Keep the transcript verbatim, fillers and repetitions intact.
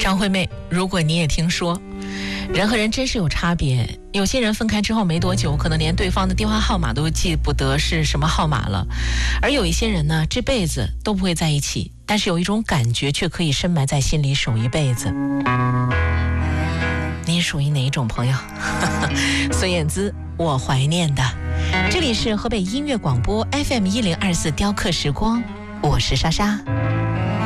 张惠妹，如果你也听说，人和人真是有差别。有些人分开之后没多久，可能连对方的电话号码都记不得是什么号码了，而有一些人呢，这辈子都不会在一起，但是有一种感觉却可以深埋在心里守一辈子。您属于哪一种朋友？孙燕姿，我怀念的。这里是河北音乐广播 F M 一零二四雕刻时光，我是莎莎。